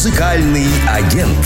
Музыкальный агент.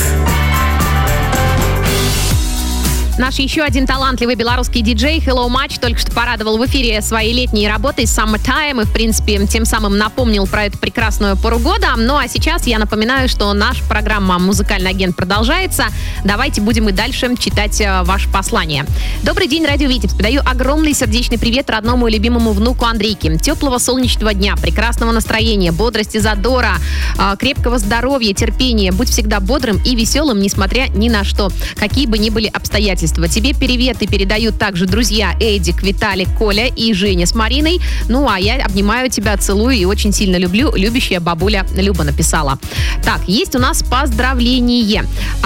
Наш еще один талантливый белорусский диджей Hello Match только что порадовал в эфире своей летней работой Summertime и, в принципе, тем самым напомнил про эту прекрасную пору года. Ну а сейчас я напоминаю, что наша программа «Музыкальный агент» продолжается. Давайте будем и дальше читать ваше послание. Добрый день, Радио Витебск. Передаю огромный сердечный привет родному и любимому внуку Андрейке. Теплого солнечного дня, прекрасного настроения, бодрости, задора, крепкого здоровья, терпения. Будь всегда бодрым и веселым, несмотря ни на что, какие бы ни были обстоятельства. Тебе привет и передают также друзья Эдик, Виталик, Коля и Женя с Мариной. Ну, а я обнимаю тебя, целую и очень сильно люблю. Любящая бабуля Люба написала. Так, есть у нас поздравление.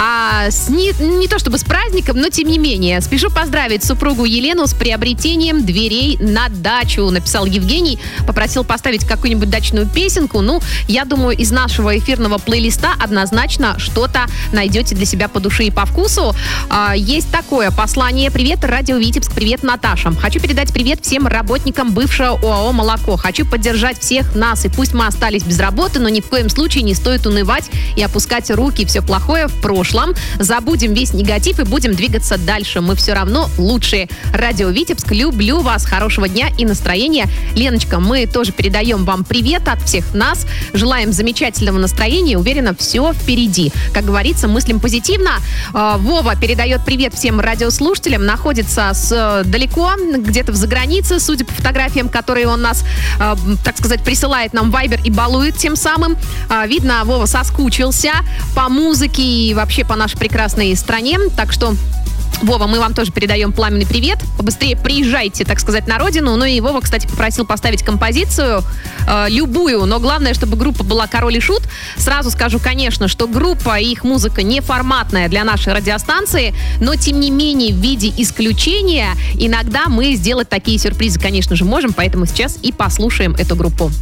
Не то чтобы с праздником, но тем не менее. Спешу поздравить супругу Елену с приобретением дверей на дачу, написал Евгений. Попросил поставить какую-нибудь дачную песенку. Ну, я думаю, из нашего эфирного плейлиста однозначно что-то найдете для себя по душе и по вкусу. Есть такое послание. Привет, Радио Витебск. Привет, Наташа. Хочу передать привет всем работникам бывшего ОАО «Молоко». Хочу поддержать всех нас. И пусть мы остались без работы, но ни в коем случае не стоит унывать и опускать руки. Все плохое в прошлом. Забудем весь негатив и будем двигаться дальше. Мы все равно лучшие. Радио Витебск. Люблю вас. Хорошего дня и настроения. Леночка, мы тоже передаем вам привет от всех нас. Желаем замечательного настроения. Уверена, все впереди. Как говорится, мыслим позитивно. Вова передает привет всем радиослушателям, находится далеко, где-то в загранице, судя по фотографиям, которые он нас, так сказать, присылает нам в Viber и балует тем самым. Видно, Вова соскучился по музыке и вообще по нашей прекрасной стране, так что Вова, мы вам тоже передаем пламенный привет. Побыстрее приезжайте, так сказать, на родину. Ну и Вова, кстати, попросил поставить композицию любую, но главное, чтобы группа была «Король и Шут». Сразу скажу, конечно, что группа и их музыка не форматная для нашей радиостанции, но, тем не менее, в виде исключения иногда мы сделать такие сюрпризы, конечно же, можем, поэтому сейчас и послушаем эту группу.